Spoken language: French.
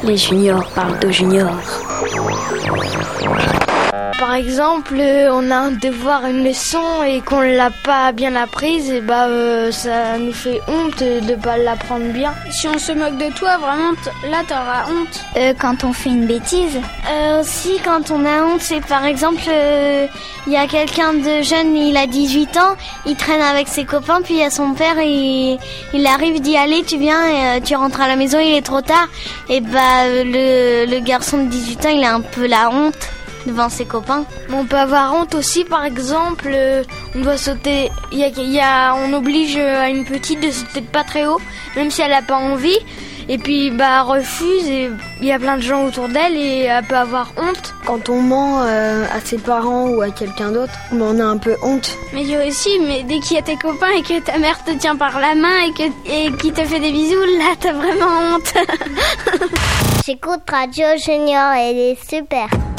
Les juniors parlent aux juniors. Par exemple, on a un devoir, une leçon et qu'on l'a pas bien apprise, et ça nous fait honte de pas l'apprendre bien. Si on se moque de toi, vraiment, là t'auras honte. Quand on fait une bêtise. Aussi, quand on a honte, c'est par exemple, il y a quelqu'un de jeune, il a 18 ans, il traîne avec ses copains, puis il y a son père, et il arrive d'y aller, tu viens, et tu rentres à la maison, il est trop tard, et le garçon de 18 ans, il a un peu la honte devant ses copains. On peut avoir honte aussi, par exemple, on doit sauter, on oblige à une petite de sauter de pas très haut, même si elle n'a pas envie, et puis elle refuse, et il y a plein de gens autour d'elle et elle peut avoir honte. Quand on ment à ses parents ou à quelqu'un d'autre, on a un peu honte. Mais aussi, mais dès qu'il y a tes copains et que ta mère te tient par la main et qui te fait des bisous, là t'as vraiment honte. J'écoute Radio Junior, elle est super.